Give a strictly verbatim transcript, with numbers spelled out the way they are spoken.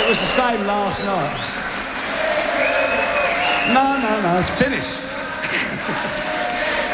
was the same last night. No, no, no, it's finished.